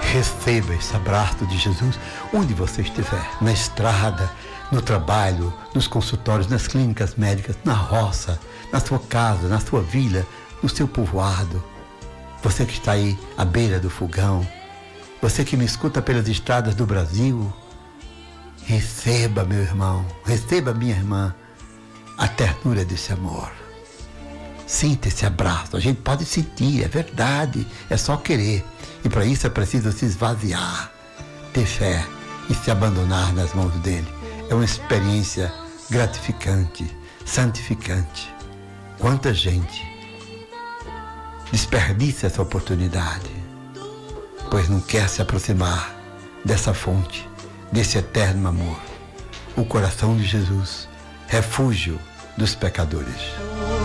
Receba esse abraço de Jesus onde você estiver, na estrada, no trabalho, nos consultórios, nas clínicas médicas, na roça, na sua casa, na sua vila, no seu povoado. Você que está aí à beira do fogão, você que me escuta pelas estradas do Brasil, receba, meu irmão, receba, minha irmã, a ternura desse amor. Sinta esse abraço, a gente pode sentir, é verdade, é só querer. E para isso é preciso se esvaziar, ter fé e se abandonar nas mãos dele. É uma experiência gratificante, santificante. Quanta gente desperdiça essa oportunidade, pois não quer se aproximar dessa fonte, desse eterno amor. O coração de Jesus, refúgio dos pecadores.